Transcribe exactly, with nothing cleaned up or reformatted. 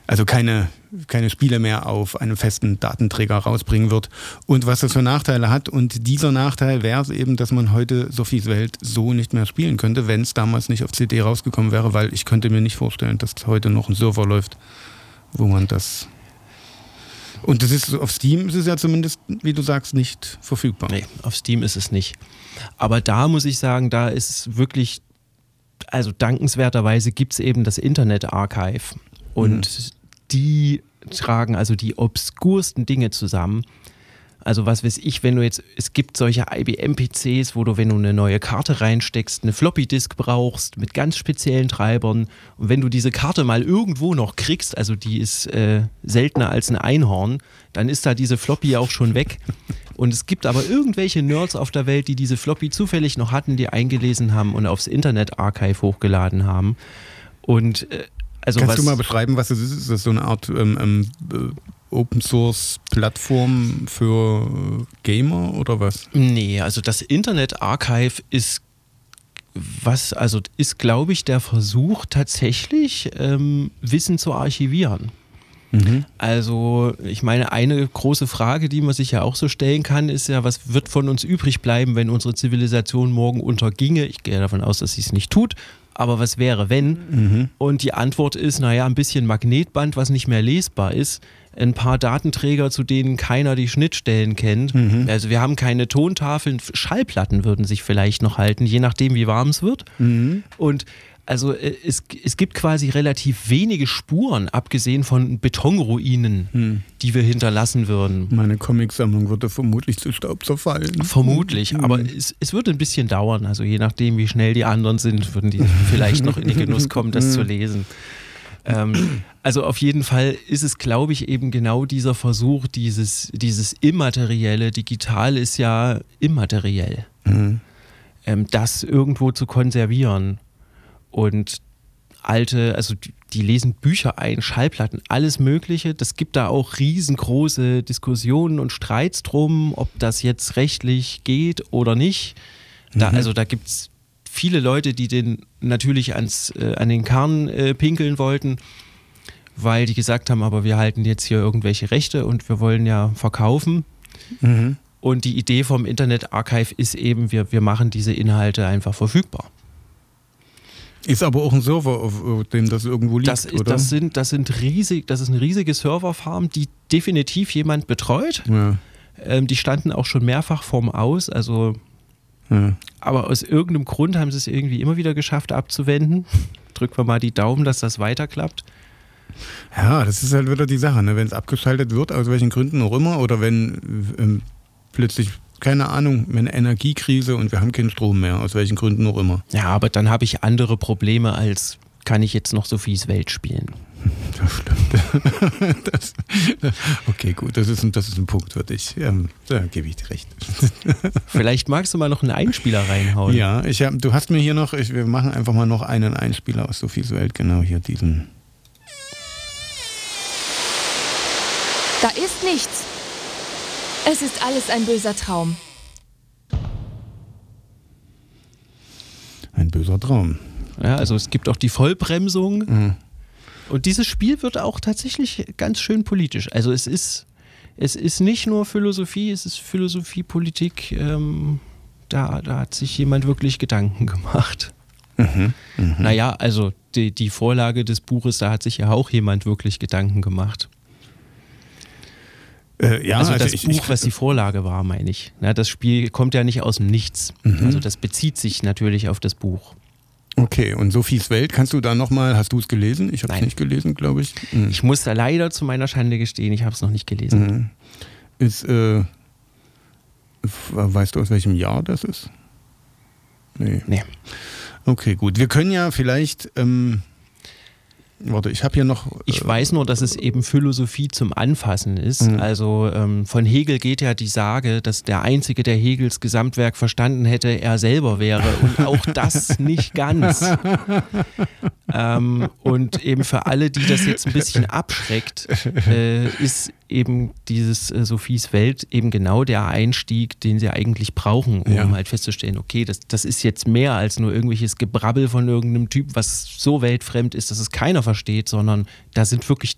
also keine, keine Spiele mehr auf einem festen Datenträger rausbringen wird und was das für Nachteile hat. Und dieser Nachteil wäre es eben, dass man heute Sophies Welt so nicht mehr spielen könnte, wenn es damals nicht auf C D rausgekommen wäre, weil ich könnte mir nicht vorstellen, dass heute noch ein Server läuft, wo man das... Und das ist auf Steam ist es ja zumindest, wie du sagst, nicht verfügbar. Nee, auf Steam ist es nicht. Aber da muss ich sagen, da ist es wirklich, also dankenswerterweise gibt es eben das Internet Archive und mhm. die tragen also die obskursten Dinge zusammen. Also was weiß ich, wenn du jetzt, es gibt solche I B M-P Cs, wo du, wenn du eine neue Karte reinsteckst, eine Floppy-Disk brauchst mit ganz speziellen Treibern. Und wenn du diese Karte mal irgendwo noch kriegst, also die ist äh, seltener als ein Einhorn, dann ist da diese Floppy auch schon weg. Und es gibt aber irgendwelche Nerds auf der Welt, die diese Floppy zufällig noch hatten, die eingelesen haben und aufs Internet Archive hochgeladen haben. Und äh, also Kannst was, du mal beschreiben, was das ist? Ist das so eine Art ähm, ähm, Open-Source-Plattform für Gamer oder was? Nee, also das Internet Archive ist was, also ist, glaube ich, der Versuch tatsächlich ähm, Wissen zu archivieren. Mhm. Also ich meine, eine große Frage, die man sich ja auch so stellen kann, ist ja, was wird von uns übrig bleiben, wenn unsere Zivilisation morgen unterginge? Ich gehe davon aus, dass sie es nicht tut. Aber was wäre, wenn? Mhm. Und die Antwort ist, naja, ein bisschen Magnetband, was nicht mehr lesbar ist, ein paar Datenträger, zu denen keiner die Schnittstellen kennt. Mhm. Also wir haben keine Tontafeln, Schallplatten würden sich vielleicht noch halten, je nachdem, wie warm es wird. Mhm. Und also es, es gibt quasi relativ wenige Spuren, abgesehen von Betonruinen, hm. die wir hinterlassen würden. Meine Comicsammlung würde vermutlich zu Staub zerfallen. Vermutlich, hm. aber es, es würde ein bisschen dauern. Also je nachdem, wie schnell die anderen sind, würden die vielleicht noch in den Genuss kommen, das zu lesen. Ähm, also auf jeden Fall ist es, glaube ich, eben genau dieser Versuch, dieses, dieses Immaterielle, digital ist ja immateriell, hm. ähm, das irgendwo zu konservieren. Und alte, also die, die lesen Bücher ein, Schallplatten, alles Mögliche. Das gibt da auch riesengroße Diskussionen und Streits drum, ob das jetzt rechtlich geht oder nicht. Da, mhm. Also da gibt es viele Leute, die den natürlich ans, äh, an den Kahn äh, pinkeln wollten, weil die gesagt haben, aber wir halten jetzt hier irgendwelche Rechte und wir wollen ja verkaufen. Mhm. Und die Idee vom Internet Archive ist eben, wir, wir machen diese Inhalte einfach verfügbar. Ist aber auch ein Server, auf dem das irgendwo liegt, das ist, oder? Das sind, das sind riesig, das ist eine riesige Serverfarm, die definitiv jemand betreut. Ja. Ähm, die standen auch schon mehrfach vorm Aus, also ja. Aber aus irgendeinem Grund haben sie es irgendwie immer wieder geschafft abzuwenden. Drücken wir mal die Daumen, dass das weiterklappt. Ja, das ist halt wieder die Sache, ne? Wenn es abgeschaltet wird, aus welchen Gründen auch immer, oder wenn ähm, plötzlich... keine Ahnung, eine Energiekrise und wir haben keinen Strom mehr, aus welchen Gründen auch immer. Ja, aber dann habe ich andere Probleme als, kann ich jetzt noch Sophies Welt spielen? Das stimmt. Das, okay, gut, das ist, ein, das ist ein Punkt für dich. Ähm, da gebe ich dir recht. Vielleicht magst du mal noch einen Einspieler reinhauen. Ja, ich hab, du hast mir hier noch, ich, wir machen einfach mal noch einen Einspieler aus Sophies Welt, genau hier diesen. Da ist nichts. Es ist alles ein böser Traum. Ein böser Traum. Ja, also es gibt auch die Vollbremsung. Mhm. Und dieses Spiel wird auch tatsächlich ganz schön politisch. Also es ist, es ist nicht nur Philosophie, es ist Philosophie, Politik. Ähm, da, da hat sich jemand wirklich Gedanken gemacht. Mhm. Mhm. Naja, also die, die Vorlage des Buches, da hat sich ja auch jemand wirklich Gedanken gemacht. Äh, ja, also das also ich, Buch, ich, was die Vorlage war, meine ich. Na, das Spiel kommt ja nicht aus dem Nichts. Mhm. Also das bezieht sich natürlich auf das Buch. Okay, und Sophies Welt, kannst du da nochmal, hast du es gelesen? Ich habe es nicht gelesen, glaube ich. Mhm. Ich muss da leider zu meiner Schande gestehen, ich habe es noch nicht gelesen. Mhm. Ist, äh, weißt du, aus welchem Jahr das ist? Nee. Nee. Okay, gut. Wir können ja vielleicht... Ähm, Warte, ich habe hier noch... Äh, ich weiß nur, dass es eben Philosophie zum Anfassen ist. Mhm. Also ähm, von Hegel geht ja die Sage, dass der Einzige, der Hegels Gesamtwerk verstanden hätte, er selber wäre. Und auch das nicht ganz. ähm, und eben für alle, die das jetzt ein bisschen abschreckt, äh, ist eben dieses äh, Sophies Welt eben genau der Einstieg, den sie eigentlich brauchen, um ja. halt festzustellen, okay, das, das ist jetzt mehr als nur irgendwelches Gebrabbel von irgendeinem Typ, was so weltfremd ist, dass es keiner versteht, sondern da sind wirklich